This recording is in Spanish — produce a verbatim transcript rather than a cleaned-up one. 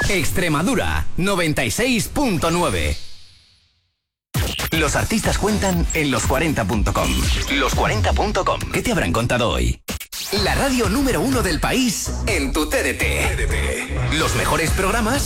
Extremadura, noventa y seis punto nueve. Los artistas cuentan en los cuarenta punto com. los cuarenta punto com. ¿Qué te habrán contado hoy? La radio número uno del país en tu T D T. Los mejores programas